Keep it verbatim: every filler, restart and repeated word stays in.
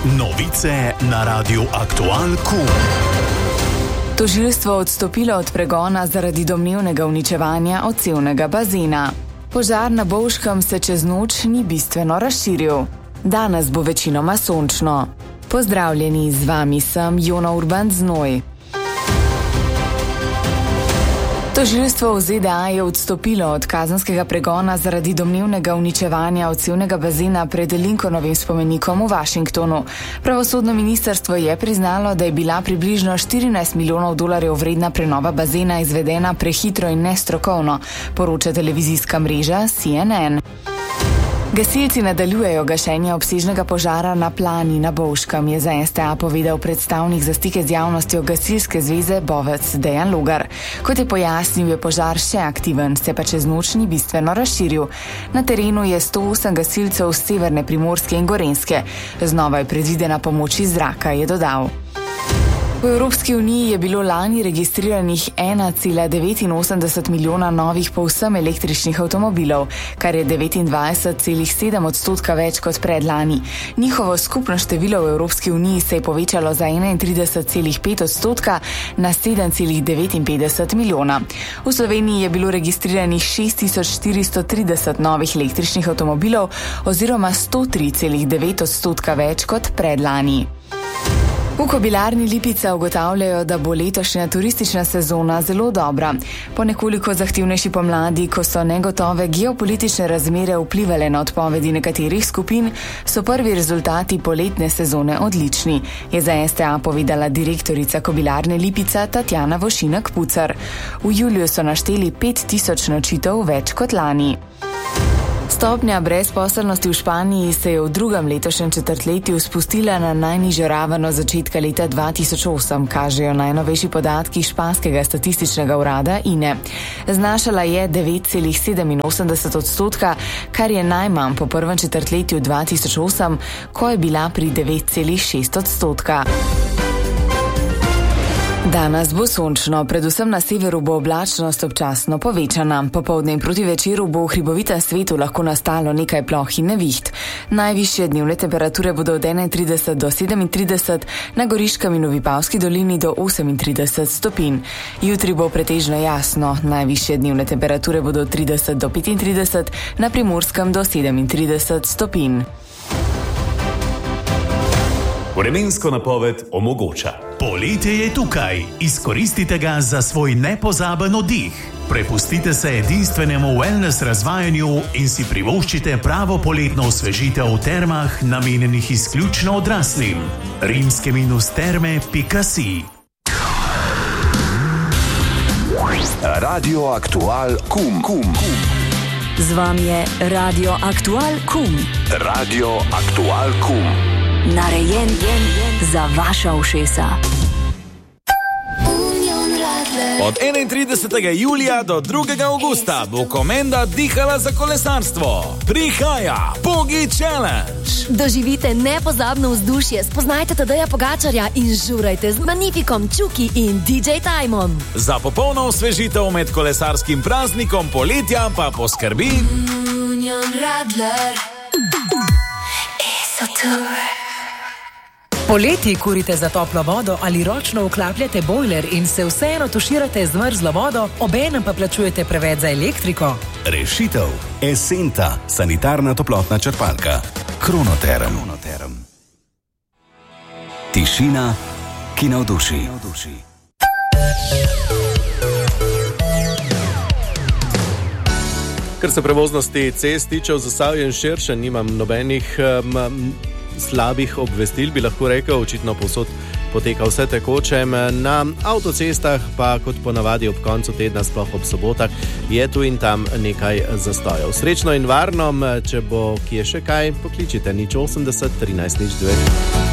Novice na Radiu Aktual Kum. Tožilstvo odstopilo od pregona zaradi domnevnega uničevanja odsevnega bazena. Požar na Bovškem se čez noč ni bistveno razširil. Danes bo večinoma sončno. Pozdravljeni, z vami sem Jona Urban Znoj. Tožilstvo v Z D A je odstopilo od kazenskega pregona zaradi domnevnega uničevanja odsevnega bazena pred Lincolnovim spomenikom v Washingtonu. Pravosodno ministrstvo je priznalo, da je bila približno štirinajst milijonov dolarjev vredna prenova bazena izvedena prehitro in nestrokovno, poroča televizijska mreža C N N. Gasilci nadaljujejo gašenje obsežnega požara na Plani na Bovškem, je za S T A povedal predstavnik za stike z javnostjo Gasilske zveze Bovec Dejan Logar. Kot je pojasnil, je požar še aktiven, se pa čez noč ni bistveno razširil. Na terenu je sto osem gasilcev z severne Primorske in Gorenjske. Znova je predvidena pomoč iz zraka, je dodal. V Evropski uniji je bilo lani registriranih ena cela devetinosemdeset milijona novih povsem električnih avtomobilov, kar je devetindvajset celih sedem odstotka več kot predlani. Njihovo skupno število v Evropski uniji se je povečalo za enaintrideset celih pet odstotka na sedem celih devetinpetdeset milijona. V Sloveniji je bilo registriranih šest tisoč štiristo trideset novih električnih avtomobilov oziroma sto tri celih devet odstotka več kot predlani. V Kobilarni Lipica ugotavljajo, da bo letošnja turistična sezona zelo dobra. Po nekoliko zahtevnejši pomladi, ko so negotove geopolitične razmere vplivale na odpovedi nekaterih skupin, so prvi rezultati poletne sezone odlični, je za S T A povedala direktorica Kobilarne Lipica Tatjana Vošinek-Pucar. V juliju so našteli pet tisoč nočitev več kot lani. Stopnja brezposelnosti v Španiji se je v drugem letošnjem četrtletju spustila na najnižjo raven od začetka leta dva tisoč osem, kažejo najnovejši podatki španskega statističnega urada I N E. Znašala je devet celih sedeminosemdeset odstotka, kar je najmanj po prvem četrtletju dva tisoč osem, ko je bila pri devet celih šest odstotka. Danes bo sončno, predvsem na severu bo oblačnost občasno povečana. Popoldne in proti večeru bo v hribovitem svetu lahko nastalo nekaj ploh in neviht. Najvišje dnevne temperature bodo od enaintrideset do sedemintrideset, na Goriškem in v Vipavski dolini do osemintrideset stopinj. Jutri bo pretežno jasno, najvišje dnevne temperature bodo od trideset do petintrideset, na Primorskem do sedemintrideset stopinj. Vremensko napoved omogoča. Poletje je tukaj. Izkoristite ga za svoj nepozaben oddih. Prepustite se edinstvenemu wellness razvajanju in si privoščite pravo poletno osvežitev v termah, namenjenih izključno odraslim. rimske minus terme pika si. Radio Aktual Kum. Kum. Z vami je Radio Aktual Kum. Radio Aktual Kum. Narejen za vaša ušesa. Od enaintridesetega julija do drugega avgusta bo Komenda dihala za kolesarstvo. Prihaja Pogi Challenge. Doživite nepozabno vzdušje, spoznajte Tadeja Pogačarja in žurajte z Magnifikom, Čuki in D J Timom. Za popolno osvežitev med kolesarskim praznikom poletja pa poskrbi Union Radler. Esotour. Poleti kurite za toplo vodo ali ročno vklapljate bojler in se vseeno tuširate z mrzlo vodo, obenem pa plačujete preveč za elektriko. Rešitev. Esenta, sanitarna toplotna črpalka. Kronoterm. Tišina, ki navduši. Kar se prevoznosti cest tiče v Zasavju in širše, nimam nobenih um, slabih obvestil, bi lahko rekel, očitno povsod poteka vse tekoče. Na avtocestah pa kot ponavadi ob koncu tedna, sploh ob sobotah, je tu in tam nekaj zastojev. Srečno in varno, če bo kje še kaj, pokličite nič osemdeset trinajst nič devet.